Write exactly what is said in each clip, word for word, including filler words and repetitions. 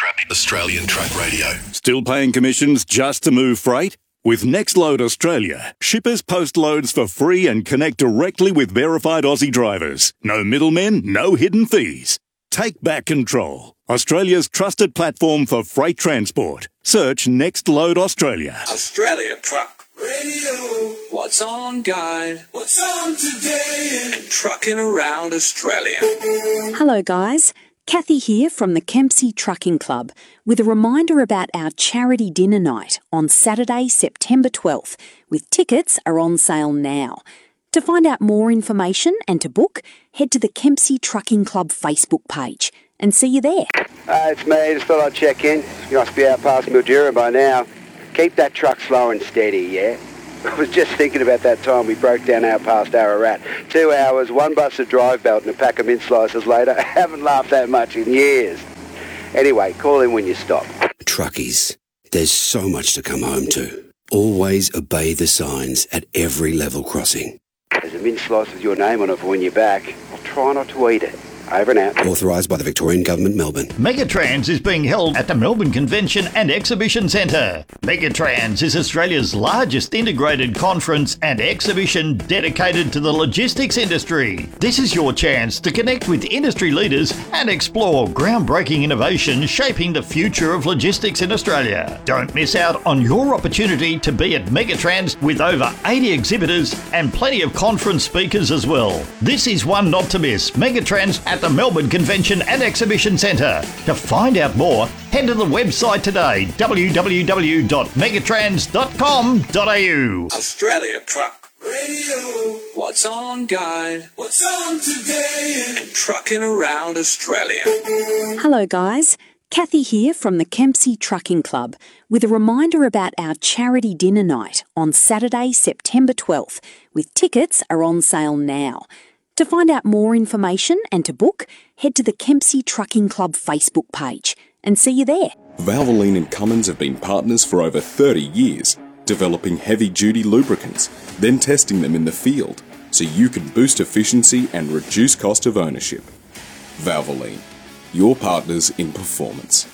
traffic. Australian Truck Radio. Still paying commissions just to move freight? With Nextload Australia, shippers post loads for free and connect directly with verified Aussie drivers. No middlemen, no hidden fees. Take back control. Australia's trusted platform for freight transport. Search Nextload Australia. Australia Truck Radio. What's on, guide? What's on today? And trucking around Australia. Hello, guys. Kathy here from the Kempsey Trucking Club with a reminder about our charity dinner night on Saturday, September twelfth, with tickets are on sale now. To find out more information and to book, head to the Kempsey Trucking Club Facebook page and see you there. Uh, it's me, just thought I'd check in. You must be out past Mildura by now. Keep that truck slow and steady, yeah? I was just thinking about that time we broke down out past Ararat. Two hours, one bus of drive belt and a pack of mint slices later. I haven't laughed that much in years. Anyway, call in when you stop. Truckies, there's so much to come home to. Always obey the signs at every level crossing. There's a mint slice with your name on it for when you're back. I'll try not to eat it. Over and out. Authorised by the Victorian Government, Melbourne. Megatrans is being held at the Melbourne Convention and Exhibition Centre. Megatrans is Australia's largest integrated conference and exhibition dedicated to the logistics industry. This is your chance to connect with industry leaders and explore groundbreaking innovation shaping the future of logistics in Australia. Don't miss out on your opportunity to be at Megatrans with over eighty exhibitors and plenty of conference speakers as well. This is one not to miss. Megatrans at the Melbourne Convention and Exhibition Centre. To find out more, head to the website today, w w w dot megatrans dot com dot a u. Australia Truck Radio. What's on, guide? What's on today? And trucking around Australia. Hello, guys. Kathy here from the Kempsey Trucking Club with a reminder about our charity dinner night on Saturday, September twelfth, with tickets are on sale now. To find out more information and to book, head to the Kempsey Trucking Club Facebook page and see you there. Valvoline and Cummins have been partners for over thirty years, developing heavy-duty lubricants, then testing them in the field so you can boost efficiency and reduce cost of ownership. Valvoline, your partners in performance.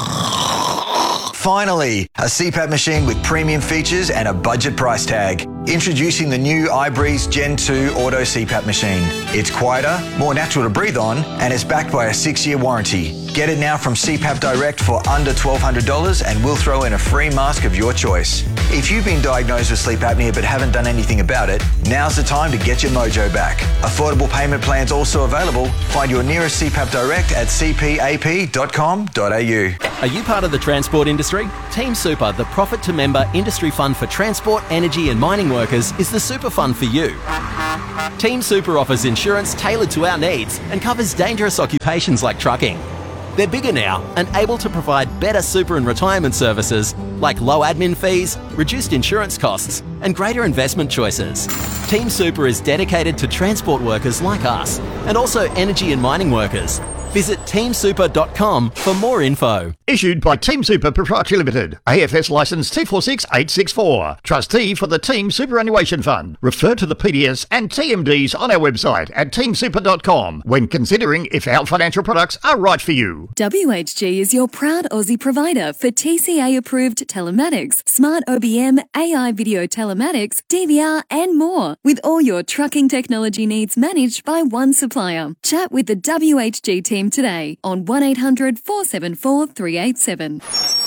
Finally, a C PAP machine with premium features and a budget price tag. Introducing the new iBreeze Gen two Auto C PAP machine. It's quieter, more natural to breathe on, and it's backed by a six-year warranty. Get it now from C PAP Direct for under twelve hundred dollars and we'll throw in a free mask of your choice. If you've been diagnosed with sleep apnea but haven't done anything about it, now's the time to get your mojo back. Affordable payment plans also available. Find your nearest C PAP Direct at c p a p dot com dot a u. Are you part of the transport industry? Team Super, the profit-to-member industry fund for transport, energy and mining workers, is the super fund for you. Team Super offers insurance tailored to our needs and covers dangerous occupations like trucking. They're bigger now and able to provide better super and retirement services like low admin fees, reduced insurance costs and greater investment choices. Team Super is dedicated to transport workers like us and also energy and mining workers. Visit team super dot com for more info. Issued by Team Super Proprietary Limited. A F S licence T four six eight six four. Trustee for the Team Superannuation Fund. Refer to the P D S and T M Ds on our website at team super dot com when considering if our financial products are right for you. W H G is your proud Aussie provider for T C A-approved telematics, smart O B M, A I video telematics, D V R and more, with all your trucking technology needs managed by one supplier. Chat with the W H G team today on one eight hundred four seven four three eight seven.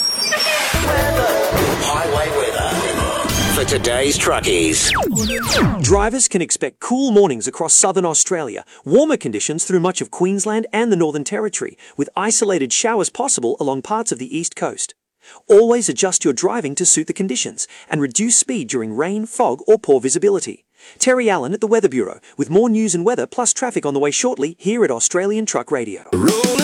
Highway weather for today's truckies. Drivers can expect cool mornings across southern Australia, warmer conditions through much of Queensland and the Northern Territory, with isolated showers possible along parts of the east coast. Always adjust your driving to suit the conditions and reduce speed during rain, fog or poor visibility. Terry Allen at the Weather Bureau with more news and weather plus traffic on the way shortly here at Australian Truck Radio.